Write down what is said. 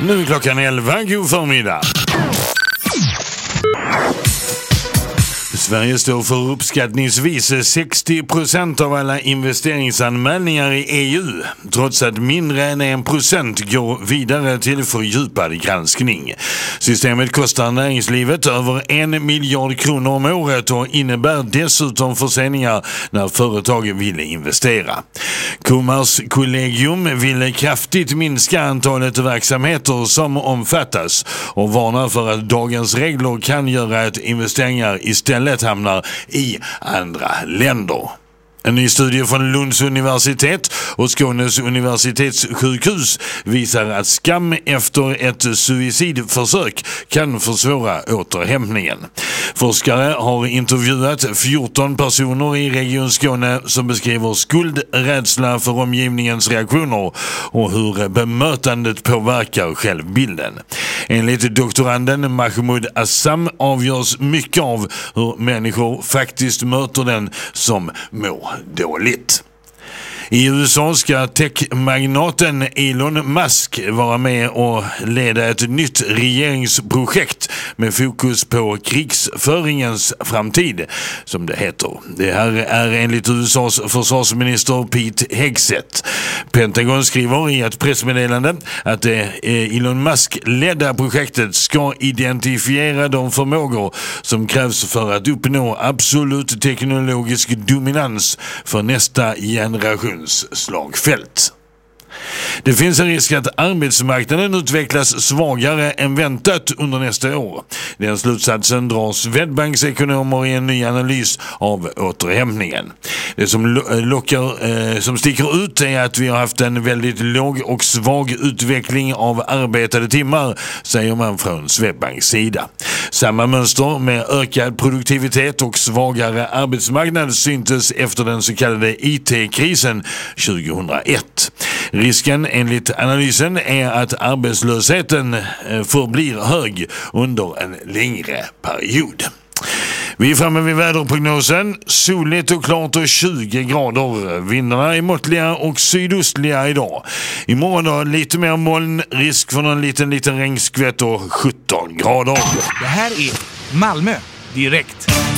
Nu är klockan 11, god förmiddag. Sverige står för uppskattningsvis 60% av alla investeringsanmälningar i EU, trots att mindre än 1% går vidare till fördjupad granskning. Systemet kostar näringslivet över 1 miljard kronor om året och innebär dessutom förseningar när företag vill investera. Kommerskollegium vill kraftigt minska antalet verksamheter som omfattas och varnar för att dagens regler kan göra att investeringar istället hamnar i andra länder. En ny studie från Lunds universitet och Skånes universitetssjukhus visar att skam efter ett suicidförsök kan försvåra återhämtningen. Forskare har intervjuat 14 personer i Region Skåne som beskriver skuld, rädsla för omgivningens reaktioner och hur bemötandet påverkar självbilden. Enligt doktoranden Mahmoud Assam avgörs mycket av hur människor faktiskt möter den som mår dåligt. I USA ska techmagnaten Elon Musk vara med och leda ett nytt regeringsprojekt med fokus på krigsföringens framtid, som det heter. Det här är enligt USAs försvarsminister Pete Hegseth. Pentagon skriver i ett pressmeddelande att det Elon Musk-ledda projektet ska identifiera de förmågor som krävs för att uppnå absolut teknologisk dominans för nästa generation slagfält. Det finns en risk att arbetsmarknaden utvecklas svagare än väntat under nästa år. Den slutsatsen drar Swedbanks ekonomer i en ny analys av återhämtningen. Det som sticker ut är att vi har haft en väldigt låg och svag utveckling av arbetade timmar, säger man från Swedbanks sida. Samma mönster med ökad produktivitet och svagare arbetsmarknad syntes efter den så kallade IT-krisen 2001. Risken enligt analysen är att arbetslösheten förblir hög under en längre period. Vi är framme vid väderprognosen. Soligt och klart och 20 grader. Vindarna är måttliga och sydostliga idag. Imorgon då lite mer moln, risk för någon liten regnskvätt och 17 grader. Det här är Malmö direkt.